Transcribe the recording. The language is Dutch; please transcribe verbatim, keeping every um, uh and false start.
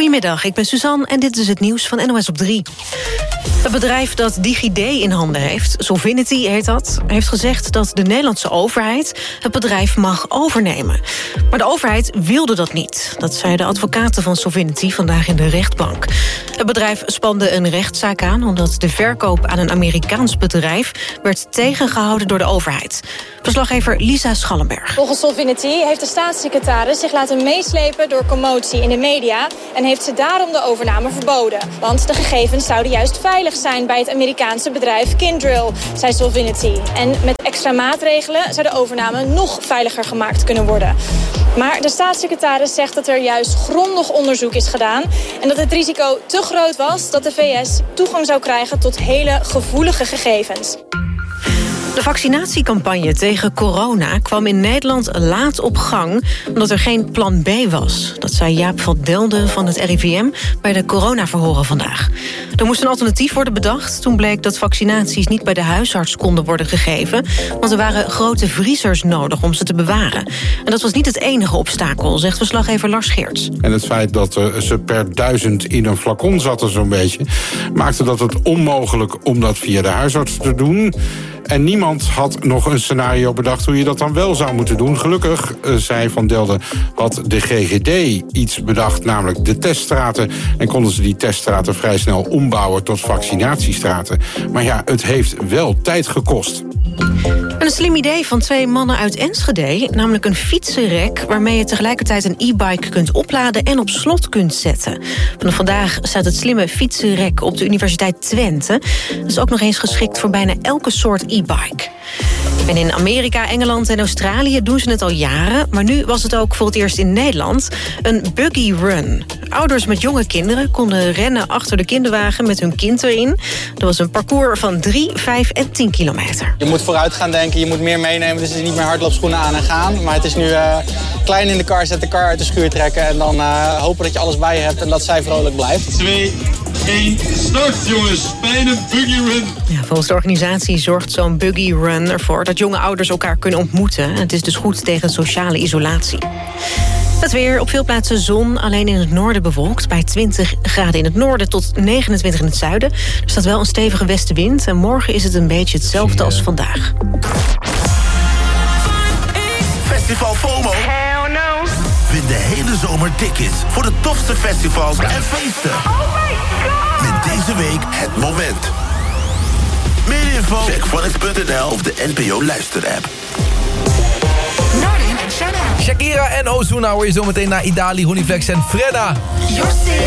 Goedemiddag, ik ben Suzanne en dit is het nieuws van N O S op drie. Het bedrijf dat DigiD in handen heeft, Solvinity heet dat, heeft gezegd dat de Nederlandse overheid het bedrijf mag overnemen. Maar de overheid wilde dat niet. Dat zeiden de advocaten van Solvinity vandaag in de rechtbank. Het bedrijf spande een rechtszaak aan omdat de verkoop aan een Amerikaans bedrijf werd tegengehouden door de overheid. Verslaggever Lisa Schallenberg. Volgens Solvinity heeft de staatssecretaris zich laten meeslepen door commotie in de media en heeft ze daarom de overname verboden. Want de gegevens zouden juist veilig zijn bij het Amerikaanse bedrijf Kyndryl, zei Solvinity. En met extra maatregelen zou de overname nog veiliger gemaakt kunnen worden. Maar de staatssecretaris zegt dat er juist grondig onderzoek is gedaan en dat het risico te groot was dat de V S toegang zou krijgen tot hele gevoelige gegevens. De vaccinatiecampagne tegen corona kwam in Nederland laat op gang omdat er geen plan B was. Dat zei Jaap van Delden van het R I V M bij de coronaverhoren vandaag. Er moest een alternatief worden bedacht. Toen bleek dat vaccinaties niet bij de huisarts konden worden gegeven, want er waren grote vriezers nodig om ze te bewaren. En dat was niet het enige obstakel, zegt verslaggever Lars Geerts. En het feit dat ze per duizend in een flacon zaten zo'n beetje, maakte dat het onmogelijk om dat via de huisarts te doen. En niemand had nog een scenario bedacht hoe je dat dan wel zou moeten doen. Gelukkig, zei Van Delden, had de G G D iets bedacht, namelijk de teststraten. En konden ze die teststraten vrij snel ombouwen tot vaccinatiestraten. Maar ja, het heeft wel tijd gekost. Een slim idee van twee mannen uit Enschede, namelijk een fietsenrek waarmee je tegelijkertijd een e-bike kunt opladen en op slot kunt zetten. Vanaf vandaag staat het slimme fietsenrek op de Universiteit Twente. Dat is ook nog eens geschikt voor bijna elke soort e-bike. En in Amerika, Engeland en Australië doen ze het al jaren, maar nu was het ook voor het eerst in Nederland een buggy run. Ouders met jonge kinderen konden rennen achter de kinderwagen met hun kind erin. Dat was een parcours van drie, vijf en tien kilometer. Je moet vooruit gaan denken, je moet meer meenemen. Dus het is niet meer hardloopschoenen aan en gaan. Maar het is nu uh, klein in de kar, zet de kar uit de schuur trekken en dan uh, hopen dat je alles bij je hebt en dat zij vrolijk blijft. twee, één, start jongens, bij een buggy run. Ja, volgens de organisatie zorgt zo'n buggy run ervoor dat jonge ouders elkaar kunnen ontmoeten. Het is dus goed tegen sociale isolatie. Het weer, op veel plaatsen zon, alleen in het noorden bewolkt. Bij twintig graden in het noorden tot negenentwintig in het zuiden. Er staat wel een stevige westenwind en morgen is het een beetje hetzelfde als vandaag. Festival FOMO. Hell no. Win de hele zomer tickets voor de tofste festivals en feesten. Oh my god. Met deze week het moment. Meer info, check funix punt n l of de N P O luisterapp. Nardin en Shanna. Shakira en Ozuna hoor je zometeen naar Idali, Honeyflex en Fredda.